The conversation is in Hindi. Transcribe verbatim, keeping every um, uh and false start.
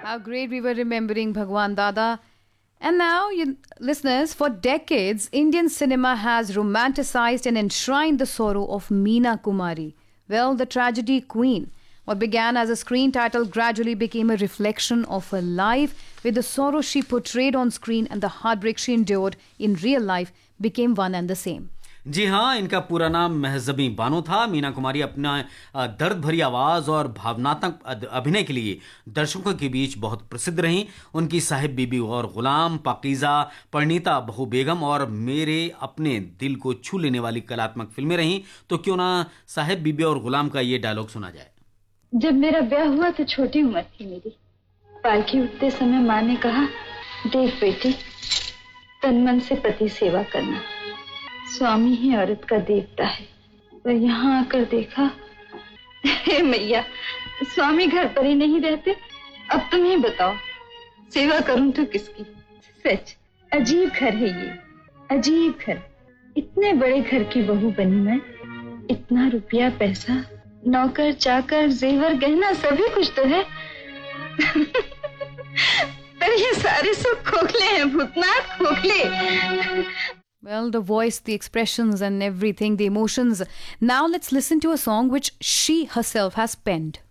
How great we were remembering Bhagwan Dada. And now, you, listeners, for decades, Indian cinema has romanticized and enshrined the sorrow of Meena Kumari. Well, the tragedy queen. What began as a screen title gradually became a reflection of her life, where the sorrow she portrayed on screen and the heartbreak she endured in real life became one and the same. जी हाँ, इनका पूरा नाम महजबी बानो था। मीना कुमारी अपना दर्द भरी आवाज और भावनात्मक अभिनय के लिए दर्शकों के बीच बहुत प्रसिद्ध रहीं। उनकी साहिब बीबी और गुलाम, पाकीज़ा, परिणीता, बहू बेगम और मेरे अपने दिल को छू लेने वाली कलात्मक फिल्में रहीं। तो क्यों ना साहिब बीबी और गुलाम का ये डायलॉग सुना जाए। जब मेरा ब्याह हुआ तो छोटी उम्र थी मेरी। पालकी उठते समय माँ ने कहा, देख बेटी, तन मन से पति सेवा करना, स्वामी ही औरत का देवता है। पर यहाँ आकर देखा, हे मैया, स्वामी घर पर ही नहीं रहते। अब तुम ही बताओ, सेवा करूं तो किसकी? सच अजीब घर है ये, अजीब घर। इतने बड़े घर की बहू बनी मैं, इतना रुपया पैसा, नौकर चाकर, जेवर गहना, सभी कुछ तो है। पर ये सारे सुख खोखले हैं भूतनाथ, खोखले। Well, the voice, the expressions and everything, the emotions. Now let's listen to a song which she herself has penned.